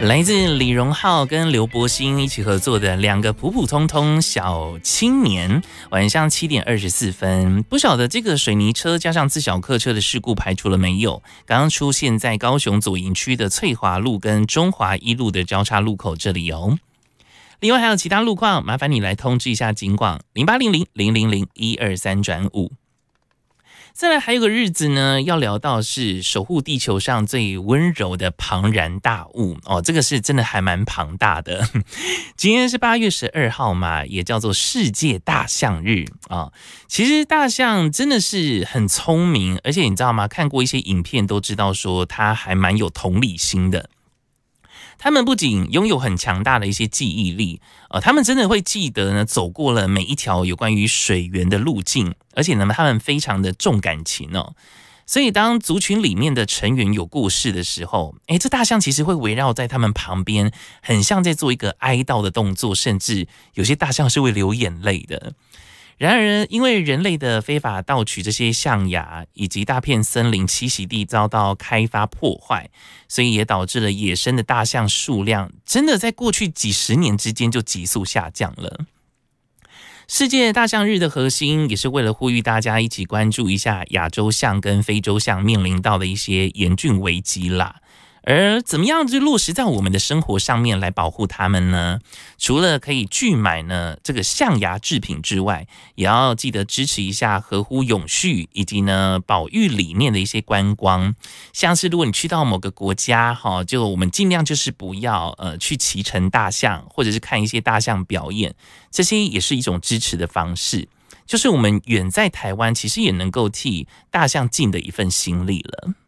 来自李荣浩跟刘柏辛一起合作的两个普普通通小青年，晚上7点24分，不晓得这个水泥车加上自小客车的事故排除了没有？刚刚出现在高雄左营区的翠华路跟中华一路的交叉路口这里哦。另外还有其他路况，麻烦你来通知一下警广0800-000-123-5。再来还有个日子呢，要聊到是守护地球上最温柔的庞然大物哦，这个是真的还蛮庞大的。今天是8月12号嘛，也叫做世界大象日啊。其实大象真的是很聪明，而且你知道吗？看过一些影片都知道说它还蛮有同理心的。他们不仅拥有很强大的一些记忆力，他们真的会记得呢走过了每一条有关于水源的路径，而且呢他们非常的重感情哦。所以当族群里面的成员有过世的时候，这大象其实会围绕在他们旁边，很像在做一个哀悼的动作，甚至有些大象是会流眼泪的。然而，因为人类的非法盗取这些象牙，以及大片森林栖息地遭到开发破坏，所以也导致了野生的大象数量真的在过去几十年之间就急速下降了。世界大象日的核心也是为了呼吁大家一起关注一下亚洲象跟非洲象面临到的一些严峻危机啦。而怎么样就落实在我们的生活上面来保护它们呢？除了可以拒买呢这个象牙制品之外，也要记得支持一下合乎永续以及呢保育理念的一些观光。像是如果你去到某个国家就我们尽量就是不要去骑乘大象，或者是看一些大象表演，这些也是一种支持的方式。就是我们远在台湾，其实也能够替大象尽的一份心力了。